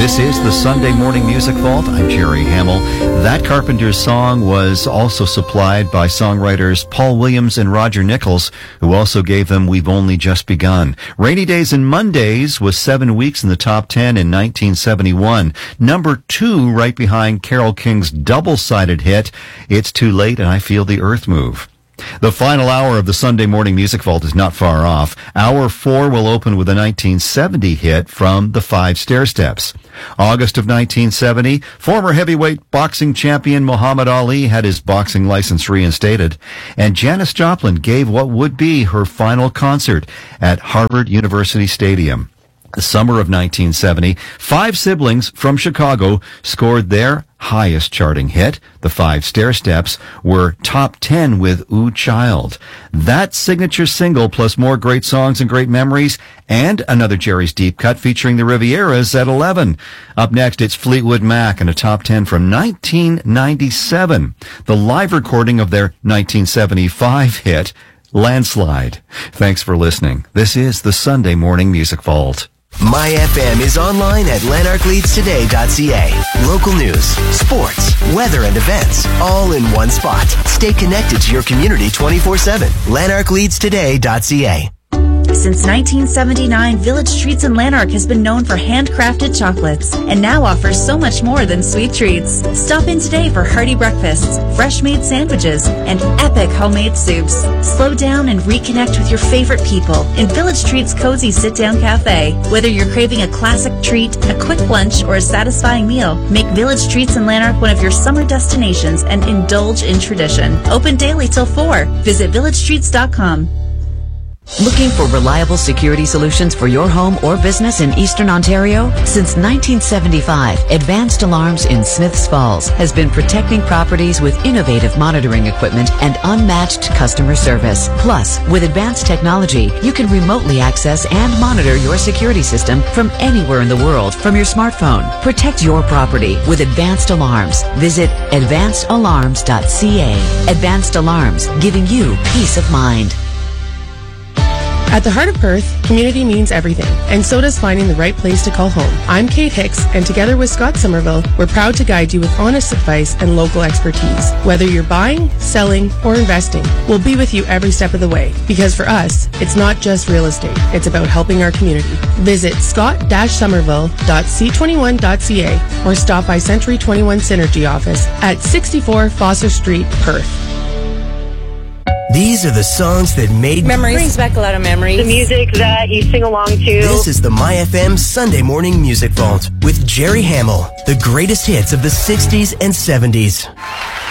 This is the Sunday Morning Music Vault. I'm Jerry Hamill. That Carpenters song was also supplied by songwriters Paul Williams and Roger Nichols, who also gave them We've Only Just Begun. Rainy Days and Mondays was 7 weeks in the top 10 in 1971. Number 2, right behind Carole King's double-sided hit, It's Too Late and I Feel the Earth Move. The final hour of the Sunday Morning Music Vault is not far off. Hour 4 will open with a 1970 hit from the Five Stairsteps. August of 1970, former heavyweight boxing champion Muhammad Ali had his boxing license reinstated, and Janis Joplin gave what would be her final concert at Harvard University Stadium. The summer of 1970, 5 siblings from Chicago scored their highest charting hit. The Five Stairsteps were top 10 with Ooh Child. That signature single, plus more great songs and great memories, and another Jerry's Deep Cut featuring the Rivieras at 11. Up next, it's Fleetwood Mac and a top 10 from 1997. The live recording of their 1975 hit, Landslide. Thanks for listening. This is the Sunday Morning Music Vault. My FM is online at lanarkleadstoday.ca. Local news, sports, weather, and events, all in one spot. Stay connected to your community 24/7. lanarkleadstoday.ca. Since 1979, Village Treats in Lanark has been known for handcrafted chocolates and now offers so much more than sweet treats. Stop in today for hearty breakfasts, fresh-made sandwiches, and epic homemade soups. Slow down and reconnect with your favorite people in Village Treats' cozy sit-down cafe. Whether you're craving a classic treat, a quick lunch, or a satisfying meal, make Village Treats in Lanark one of your summer destinations and indulge in tradition. Open daily till 4. Visit villagetreats.com. Looking for reliable security solutions for your home or business in Eastern Ontario? Since 1975, Advanced Alarms in Smiths Falls has been protecting properties with innovative monitoring equipment and unmatched customer service. Plus, with advanced technology, you can remotely access and monitor your security system from anywhere in the world from your smartphone. Protect your property with Advanced Alarms. Visit advancedalarms.ca. Advanced Alarms, giving you peace of mind. At the heart of Perth, community means everything, and so does finding the right place to call home. I'm Kate Hicks, and together with Scott Somerville, we're proud to guide you with honest advice and local expertise. Whether you're buying, selling, or investing, we'll be with you every step of the way. Because for us, it's not just real estate, it's about helping our community. Visit scott-somerville.c21.ca or stop by Century 21 Synergy office at 64 Foster Street, Perth. These are the songs that made memories. Brings back a lot of memories. The music that you sing along to. This is the My FM Sunday Morning Music Vault with Jerry Hamill. The greatest hits of the 60s and 70s.